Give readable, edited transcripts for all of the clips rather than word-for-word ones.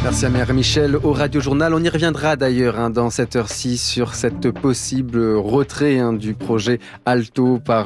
Merci à Mère Michel au Radio Journal. On y reviendra d'ailleurs dans cette heure-ci sur cette possible retrait du projet Alto par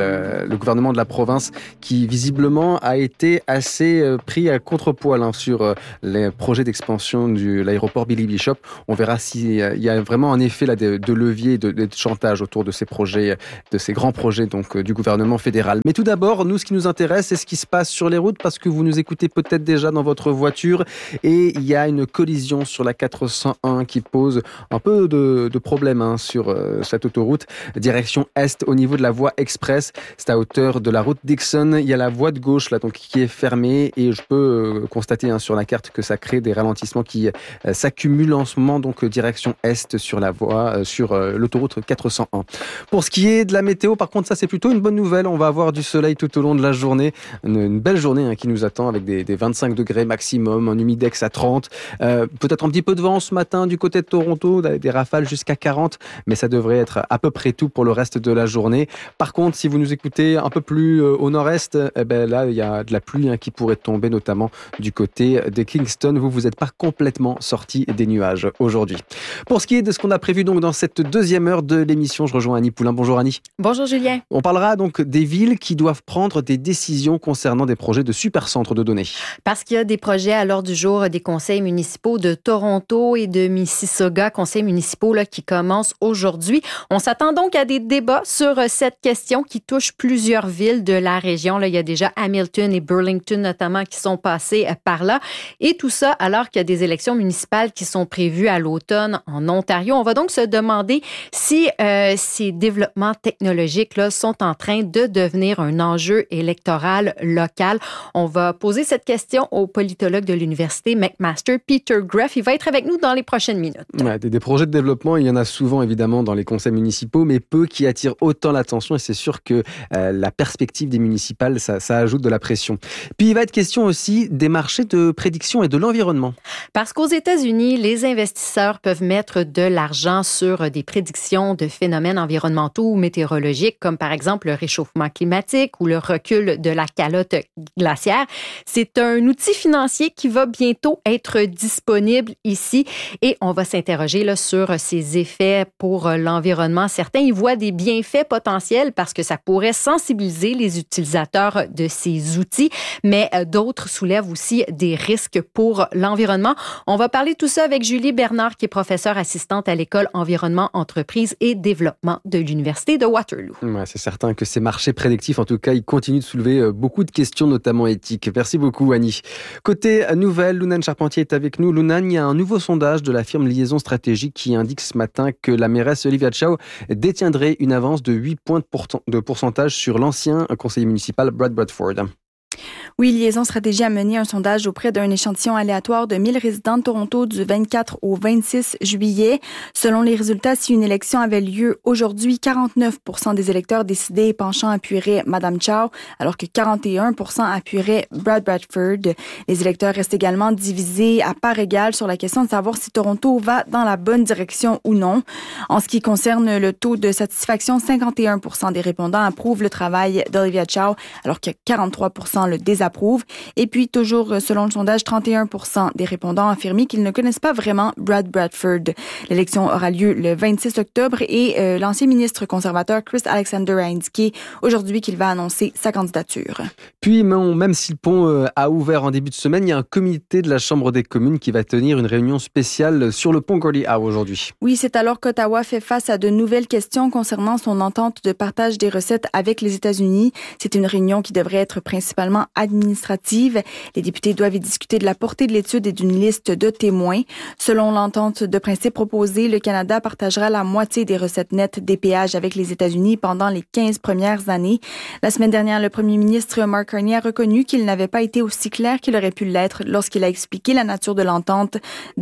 le gouvernement de la province qui visiblement a été assez pris à contre-poil sur les projets d'expansion de l'aéroport Billy Bishop. On verra s'il y a vraiment un effet là, de levier, de chantage autour de ces projets, de ces grands projets donc, du gouvernement fédéral. Mais tout d'abord, nous, ce qui nous intéresse, c'est ce qui se passe sur les routes parce que vous nous écoutez peut-être déjà dans votre voiture et il y a une collision sur la 401 qui pose un peu de problème sur cette autoroute direction est au niveau de la voie express. C'est à hauteur de la route Dixon. Il y a la voie de gauche là donc qui est fermée et je peux constater sur la carte que ça crée des ralentissements qui s'accumulent en ce moment donc direction est sur la voie sur l'autoroute 401. Pour ce qui est de la météo, par contre, ça c'est plutôt une bonne nouvelle. On va avoir du soleil tout au long de la journée, une belle journée qui nous attend avec des 25 degrés maximum, un humidex à 30. Peut-être un petit peu de vent ce matin du côté de Toronto, des rafales jusqu'à 40, mais ça devrait être à peu près tout pour le reste de la journée. Par contre, si vous nous écoutez un peu plus au nord-est, là, il y a de la pluie qui pourrait tomber, notamment du côté de Kingston. Vous n'êtes pas complètement sorti des nuages aujourd'hui. Pour ce qui est de ce qu'on a prévu donc dans cette deuxième heure de l'émission, je rejoins Annie Poulain. Bonjour Annie. Bonjour Julien. On parlera donc des villes qui doivent prendre des décisions concernant des projets de supercentres de données. Parce qu'il y a des projets à l'ordre du jour des conseils municipaux de Toronto et de Mississauga, conseils municipaux qui commencent aujourd'hui. On s'attend donc à des débats sur cette question qui touche plusieurs villes de la région. Là, il y a déjà Hamilton et Burlington notamment qui sont passés par là. Et tout ça alors qu'il y a des élections municipales qui sont prévues à l'automne en Ontario. On va donc se demander si ces développements technologiques là, sont en train de devenir un enjeu électoral local. On va poser cette question au politologue de l'Université McMaster, Peter Graff. Il va être avec nous dans les prochaines minutes. Ouais, des projets de développement, il y en a souvent évidemment dans les conseils municipaux, mais peu qui attirent autant l'attention et c'est sûr que la perspective des municipales, ça ajoute de la pression. Puis il va être question aussi des marchés de prédiction et de l'environnement. Parce qu'aux États-Unis, les investisseurs peuvent mettre de l'argent sur des prédictions de phénomènes environnementaux ou météorologiques, comme par exemple le réchauffement climatique ou le recul de la calotte glaciaire. C'est un outil financier qui va bientôt être disponible ici et on va s'interroger là, sur ses effets pour l'environnement. Certains y voient des bienfaits potentiels parce que ça pourrait sensibiliser les utilisateurs de ces outils, mais d'autres soulèvent aussi des risques pour l'environnement. On va parler de tout ça avec Julie Bernard, qui est professeure assistante à l'école environnement, entreprise et développement de l'Université de Waterloo. Ouais, c'est certain que ces marchés prédictifs, en tout cas, ils continuent de soulever beaucoup de questions, notamment éthiques. Merci beaucoup, Annie. Côté nouvelle, Lunane Charpentier est avec nous. Lunane, il y a un nouveau sondage de la firme Liaison Stratégique qui indique ce matin que la mairesse Olivia Chow détiendrait une avance de 8 points de pourcentage sur l'ancien conseiller municipal Brad Bradford. Oui, Liaison Stratégie a mené un sondage auprès d'un échantillon aléatoire de 1000 résidents de Toronto du 24 au 26 juillet. Selon les résultats, si une élection avait lieu aujourd'hui, 49% des électeurs décidés et penchants appuieraient Mme Chow, alors que 41% appuieraient Brad Bradford. Les électeurs restent également divisés à part égale sur la question de savoir si Toronto va dans la bonne direction ou non. En ce qui concerne le taux de satisfaction, 51% des répondants approuvent le travail d'Olivia Chow, alors que 43% le désapprouve. Et puis, toujours selon le sondage, 31% des répondants ont affirmé qu'ils ne connaissent pas vraiment Brad Bradford. L'élection aura lieu le 26 octobre et l'ancien ministre conservateur Chris Alexander a indiqué aujourd'hui qu'il va annoncer sa candidature. Puis, même si le pont a ouvert en début de semaine, il y a un comité de la Chambre des communes qui va tenir une réunion spéciale sur le pont Gordie Howe aujourd'hui. Oui, c'est alors qu'Ottawa fait face à de nouvelles questions concernant son entente de partage des recettes avec les États-Unis. C'est une réunion qui devrait être principalement administrative. Les députés doivent y discuter de la portée de l'étude et d'une liste de témoins. Selon l'entente de principe proposée, le Canada partagera la moitié des recettes nettes des péages avec les États-Unis pendant les 15 premières années. La semaine dernière, le premier ministre Mark Carney a reconnu qu'il n'avait pas été aussi clair qu'il aurait pu l'être lorsqu'il a expliqué la nature de l'entente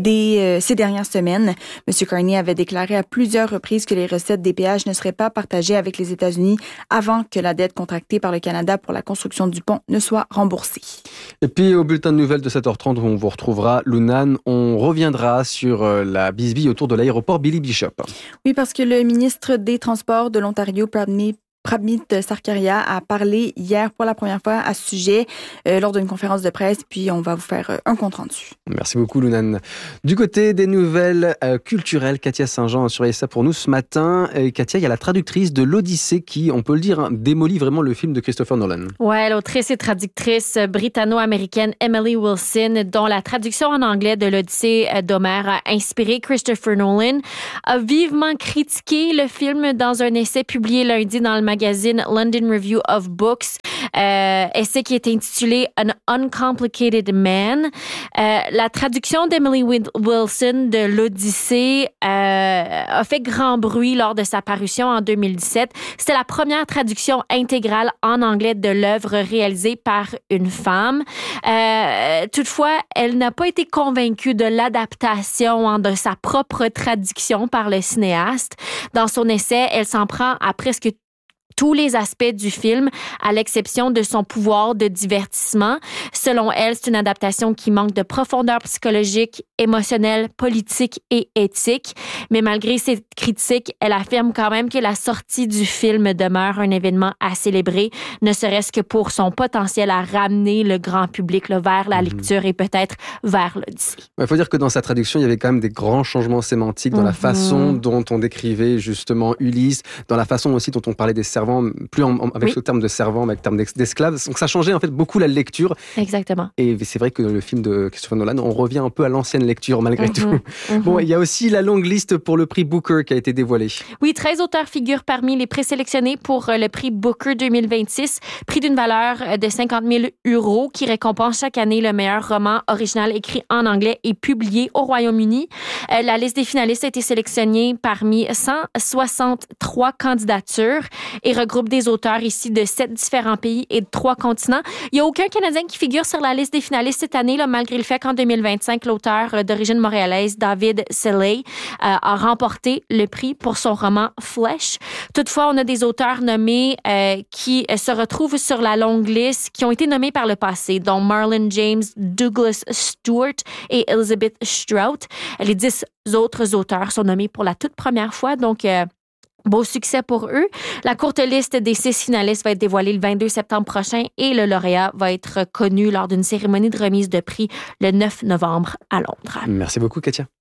ces dernières semaines. M. Carney avait déclaré à plusieurs reprises que les recettes des péages ne seraient pas partagées avec les États-Unis avant que la dette contractée par le Canada pour la construction du pont ne soit remboursée. Et puis au bulletin de nouvelles de 7h30 où on vous retrouvera Lunane, on reviendra sur la bisbille autour de l'aéroport Billy Bishop. Oui, parce que le ministre des Transports de l'Ontario, Pramit Sarkaria a parlé hier pour la première fois à ce sujet lors d'une conférence de presse, puis on va vous faire un compte-rendu. Merci beaucoup, Lounan. Du côté des nouvelles culturelles, Katia Saint-Jean a surveillé ça pour nous ce matin. Et Katia, il y a la traductrice de l'Odyssée qui, on peut le dire, démolit vraiment le film de Christopher Nolan. Ouais, l'autrice et traductrice britanno-américaine Emily Wilson, dont la traduction en anglais de l'Odyssée d'Homère a inspiré Christopher Nolan, a vivement critiqué le film dans un essai publié lundi dans le magazine London Review of Books, essai qui est intitulé An Uncomplicated Man. La traduction d'Emily Wilson de l'Odyssée a fait grand bruit lors de sa parution en 2017. C'était la première traduction intégrale en anglais de l'œuvre réalisée par une femme. Toutefois, elle n'a pas été convaincue de l'adaptation de sa propre traduction par le cinéaste. Dans son essai, elle s'en prend à presque tous les aspects du film, à l'exception de son pouvoir de divertissement. Selon elle, c'est une adaptation qui manque de profondeur psychologique, émotionnelle, politique et éthique. Mais malgré ces critiques, elle affirme quand même que la sortie du film demeure un événement à célébrer, ne serait-ce que pour son potentiel à ramener le grand public vers la lecture et peut-être vers l'Odyssée. Il faut dire que dans sa traduction, il y avait quand même des grands changements sémantiques dans la façon dont on décrivait justement Ulysse, dans la façon aussi dont on parlait des servants, plus avec le terme de servant, mais avec le terme d'esclave. Donc ça changeait en fait beaucoup la lecture. Exactement. Et c'est vrai que le film de Christopher Nolan, on revient un peu à l'ancienne lecture malgré tout. Bon, il y a aussi la longue liste pour le prix Booker qui a été dévoilée. Oui, 13 auteurs figurent parmi les présélectionnés pour le prix Booker 2026, prix d'une valeur de 50 000 € qui récompense chaque année le meilleur roman original écrit en anglais et publié au Royaume-Uni. La liste des finalistes a été sélectionnée parmi 163 candidatures et regroupe des auteurs ici de 7 différents pays et de 3 continents. Il n'y a aucun Canadien qui figure sur la liste des finalistes cette année, malgré le fait qu'en 2025, l'auteur d'origine montréalaise, David Selley, a remporté le prix pour son roman Flesh. Toutefois, on a des auteurs nommés qui se retrouvent sur la longue liste, qui ont été nommés par le passé, dont Marlon James, Douglas Stewart et Elizabeth Strout. Les 10 autres auteurs sont nommés pour la toute première fois, donc beau succès pour eux. La courte liste des 6 finalistes va être dévoilée le 22 septembre prochain et le lauréat va être connu lors d'une cérémonie de remise de prix le 9 novembre à Londres. Merci beaucoup, Katia.